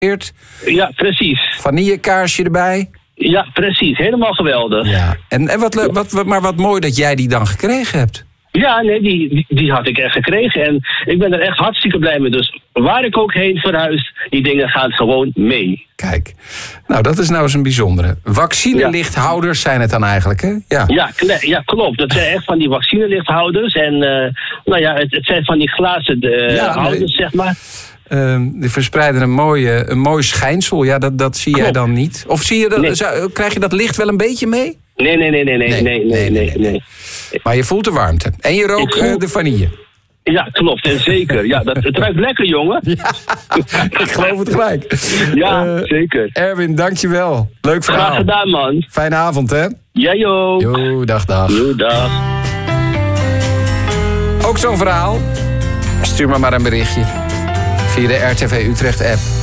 Ja, precies. Vanillekaarsje erbij. Ja, precies. Helemaal geweldig. Ja. En wat mooi dat jij die dan gekregen hebt. Ja, nee, die had ik echt gekregen. En ik ben er echt hartstikke blij mee. Dus waar ik ook heen verhuis, die dingen gaan gewoon mee. Kijk, nou dat is nou eens een bijzondere. Vaccinelichthouders zijn het dan eigenlijk, hè? Ja, klopt. Dat zijn echt van die vaccinelichthouders. En het zijn van die glazen houders, zeg maar. Die verspreiden een mooi schijnsel. Ja, dat zie jij dan niet. Of zie je dat, krijg je dat licht wel een beetje mee? Nee. Maar je voelt de warmte. En je rookt de vanille. Ja, klopt. En zeker. Ja, het ruikt lekker, jongen. Ja, ik geloof het gelijk. Ja, zeker. Erwin, dankjewel. Leuk verhaal. Graag gedaan, man. Fijne avond, hè? Ja, joh. Jo, dag. Jo, dag. Ook zo'n verhaal? Stuur me maar een berichtje. Via de RTV Utrecht app.